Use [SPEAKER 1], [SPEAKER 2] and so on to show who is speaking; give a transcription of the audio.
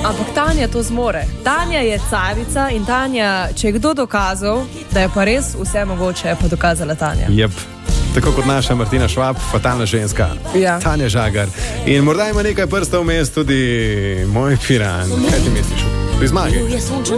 [SPEAKER 1] Ampak Tanja to zmore. Tanja je carica in Tanja, če je kdo dokazal, da je pa res vse mogoče, je pa dokazala Tanja.
[SPEAKER 2] Jep. Tako kot naša Martina Švab, fatalna ženska.
[SPEAKER 1] Ja.
[SPEAKER 2] Tanja Žagar. In morda ima nekaj prstov vmes tudi moj Piran. Kaj ti misliš? Pri zmagi.